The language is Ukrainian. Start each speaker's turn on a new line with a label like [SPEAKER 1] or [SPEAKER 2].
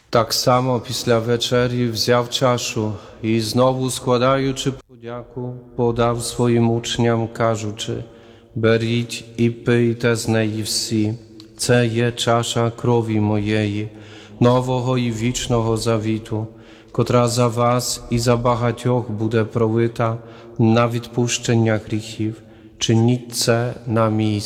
[SPEAKER 1] Так само після вечері взяв чашу і знову, складаючи подяку, подав своїм учням, кажучи: «Беріть і пийте з неї всі, це є чаша крові моєї, нового і вічного завіту, котра за вас і за багатьох буде пролита на відпущення гріхів. Чиніть це на мій